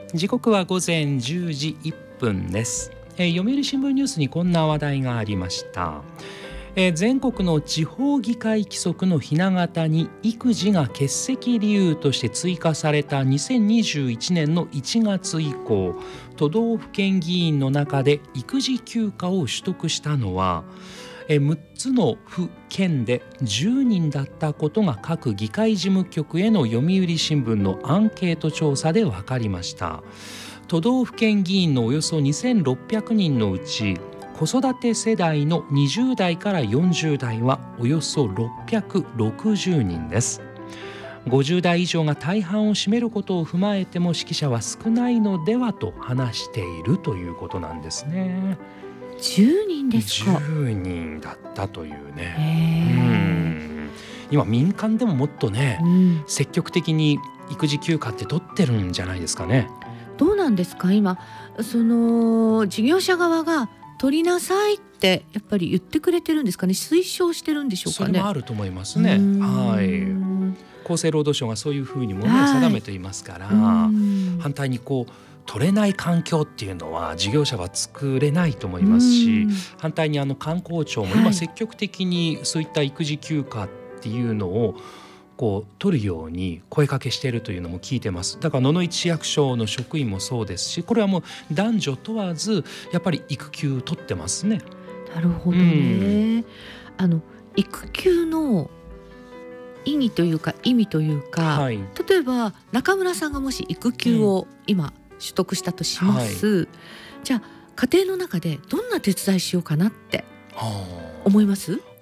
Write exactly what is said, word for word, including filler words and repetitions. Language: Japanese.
時刻は午前じゅうじいっぷんです。えー、読売新聞ニュースにこんな話題がありました。えー、全国の地方議会規則のひな形に育児が欠席理由として追加されたにせんにじゅういちねんのいちがつ以降、都道府県議員の中で育児休暇を取得したのはむっつの府県でじゅうにんだったことが各議会事務局への読売新聞のアンケート調査で分かりました。都道府県議員のおよそにせんろっぴゃくにんのうち、子育て世代のにじゅうだいからよんじゅうだいはおよそろっぴゃくろくじゅうにんです。ごじゅうだい以上が大半を占めることを踏まえても識者は少ないのではと話しているということなんですね。 じゅうにんですか。 じゅうにんだったというね。うん、今民間でももっとね、うん、積極的に育児休暇って取ってるんじゃないですかね。 どうなんですか。今その事業者側が取りなさいってやっぱり言ってくれてるんですかね。推奨してるんでしょうかね。 それもあると思いますね。はい、厚生労働省がそういうふうにもね、はい、定めていますから、反対にこう取れない環境っていうのは事業者は作れないと思いますし、反対にあの観光庁も今積極的にそういった育児休暇っていうのをこう取るように声かけしているというのも聞いてます。だから野々市市役所の職員もそうですし、これはもう男女問わずやっぱり育休取ってますね。 なるほどね、うん、あの育休の意義というか意味というか、はい、例えば中村さんがもし育休を今取得したとします、はい、じゃあ家庭の中でどんな手伝いしようかなって思います？